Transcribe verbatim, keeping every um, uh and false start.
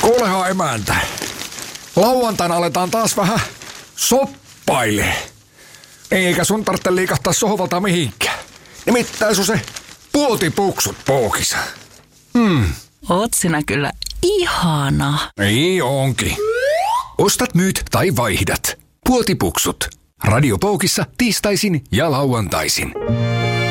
Kuulehan emäntä. Lauantaina aletaan taas vähän soppailee. Eikä sun tarvitse liikahtaa sohvalta mihinkään. Nimittäin sun se puotipuksut pookissa. Hmm. Oot sinä kyllä ihana. Niin onkin. Ostat, myyt tai vaihdat. Puotipuksut. Radio Poukissa tiistaisin ja lauantaisin.